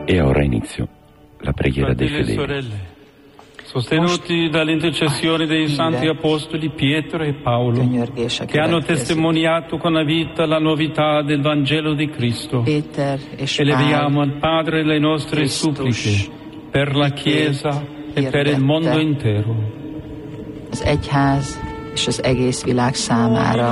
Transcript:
E ora inizio la preghiera dei Fratelli e fedeli. sorelle, sostenuti dall'intercessione dei santi apostoli Pietro e Paolo, che hanno testimoniato con la vita la novità del Vangelo di Cristo, eleviamo al Padre le nostre suppliche per la Chiesa e per il mondo intero. Az egyház és az egész világ számára.